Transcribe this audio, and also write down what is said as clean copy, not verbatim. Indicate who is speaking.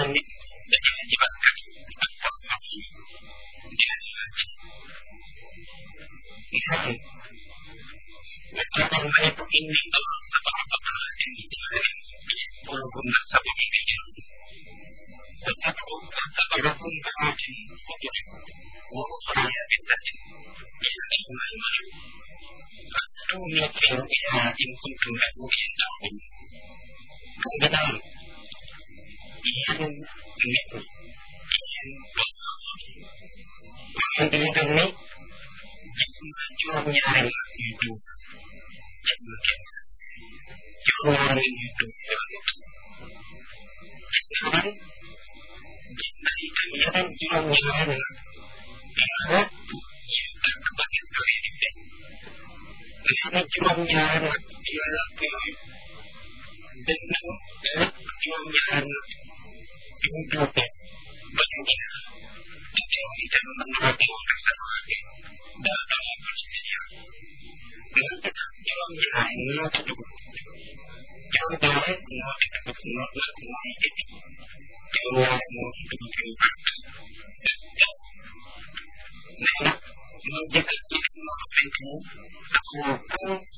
Speaker 1: nit dajale jibatkat ak borom yi dina laaj يعني وقال الملك إني أرى سبع بقرات سمان يأكلهن سبع عجاف وسبعكم بقرات خضر وأخرى يابسات يا أيها الملك فأتوني في رؤيا إن كنتم له تعلمون kemudian yang itu yang ini jualnya hari itu dan mungkin jualnya itu sekarang dari kalian jualnya hari itu sudah kebagian kredit ini jualnya hari ialah dengan jualnya hari itu banyak tidak mendapat kesan dalam persedia dengan jualnya hari itu jualnya mau ditutup mau jadi jualnya mau ditutup nah menjaga itu mau penting aku pun